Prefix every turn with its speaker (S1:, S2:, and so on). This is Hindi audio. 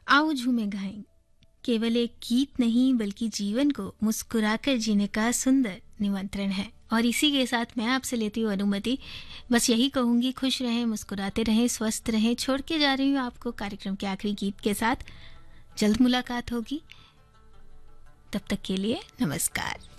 S1: आओ झूमे गाएं, केवल एक गीत नहीं बल्कि जीवन को मुस्कुराकर जीने का सुंदर निमंत्रण है। और इसी के साथ मैं आपसे लेती हूँ अनुमति। बस यही कहूँगी, खुश रहें, मुस्कुराते रहें, स्वस्थ रहें। छोड़ के जा रही हूँ आपको कार्यक्रम के आखिरी गीत के साथ। जल्द मुलाकात होगी, तब तक के लिए नमस्कार।